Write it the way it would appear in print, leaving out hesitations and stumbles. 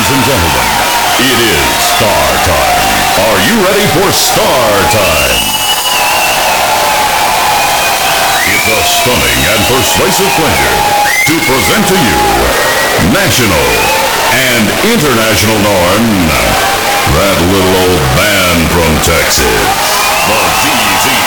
Ladies and gentlemen, it is Star Time. Are you ready for Star Time? It's a stunning and persuasive pleasure to present to you national and international Norn, that little old band from Texas, the ZZ